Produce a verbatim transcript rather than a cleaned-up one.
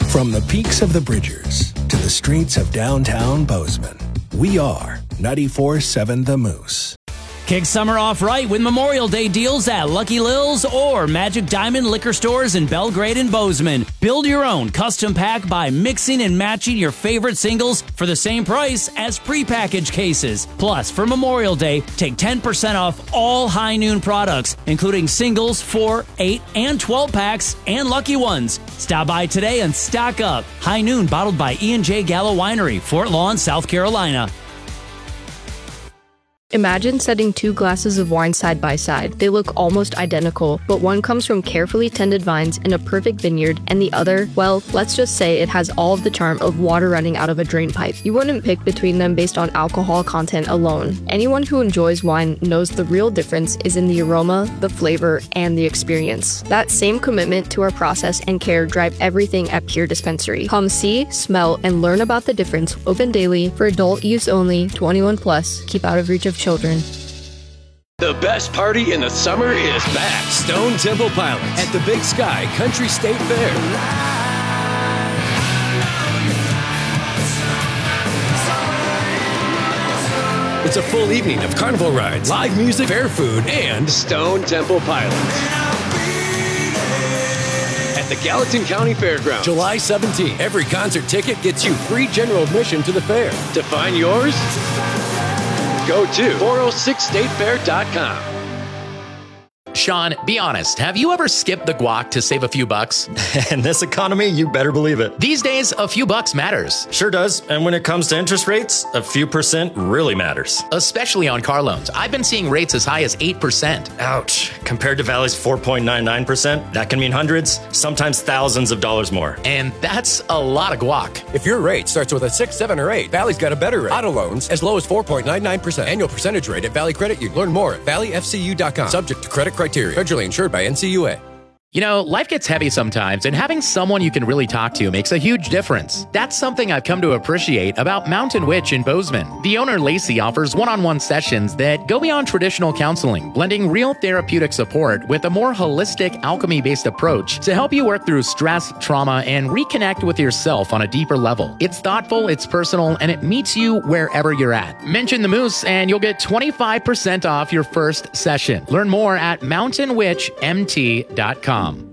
From the peaks of the Bridgers to the streets of downtown Bozeman, we are ninety-four point seven The Moose. Kick summer off right with Memorial Day deals at Lucky Lil's or Magic Diamond liquor stores in Belgrade and Bozeman. Build your own custom pack by mixing and matching your favorite singles for the same price as prepackaged cases. Plus, for Memorial Day, take ten percent off all High Noon products, including singles, four, eight, and twelve packs, and Lucky Ones. Stop by today and stock up. High Noon, bottled by E and J Gallo Winery, Fort Lawn, South Carolina. Imagine setting two glasses of wine side by side. They look almost identical, but one comes from carefully tended vines in a perfect vineyard, and the other, well, let's just say it has all of the charm of water running out of a drain pipe. You wouldn't pick between them based on alcohol content alone. Anyone who enjoys wine knows the real difference is in the aroma, the flavor, and the experience. That same commitment to our process and care drive everything at Pure Dispensary. Come see, smell, and learn about the difference. Open daily, for adult use only, twenty-one plus. Keep out of reach of children. The best party in the summer is back. Stone Temple Pilots at the Big Sky Country State Fair. It's a full evening of carnival rides, live music, fair food, and Stone Temple Pilots at the Gallatin County Fairgrounds. July seventeenth. Every concert ticket gets you free general admission to the fair. To find yours, go to four oh six state fair dot com. Sean, be honest. Have you ever skipped the guac to save a few bucks? In this economy, you better believe it. These days, a few bucks matters. Sure does. And when it comes to interest rates, a few percent really matters. Especially on car loans. I've been seeing rates as high as eight percent. Ouch. Compared to Valley's four point nine nine percent, that can mean hundreds, sometimes thousands of dollars more. And that's a lot of guac. If your rate starts with a six, seven, or eight, Valley's got a better rate. Auto loans as low as four point nine nine percent. Annual percentage rate at Valley Credit Union. Learn more at valley f c u dot com. Subject to credit criteria. Federally insured by N C U A. You know, life gets heavy sometimes, and having someone you can really talk to makes a huge difference. That's something I've come to appreciate about Mountain Witch in Bozeman. The owner, Lacey, offers one-on-one sessions that go beyond traditional counseling, blending real therapeutic support with a more holistic, alchemy-based approach to help you work through stress, trauma, and reconnect with yourself on a deeper level. It's thoughtful, it's personal, and it meets you wherever you're at. Mention the Moose, and you'll get twenty-five percent off your first session. Learn more at mountain witch m t dot com.